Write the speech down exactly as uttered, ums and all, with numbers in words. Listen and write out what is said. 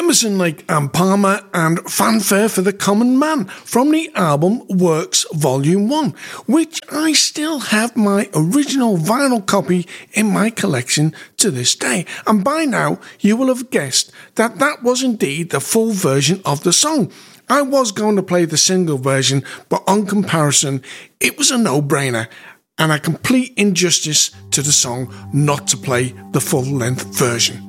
Emerson, Lake and Palmer and Fanfare for the Common Man from the album Works Volume one, which I still have my original vinyl copy in my collection to this day. And by now you will have guessed that that was indeed the full version of the song. I was going to play the single version, but on comparison it was a no-brainer and a complete injustice to the song not to play the full-length version.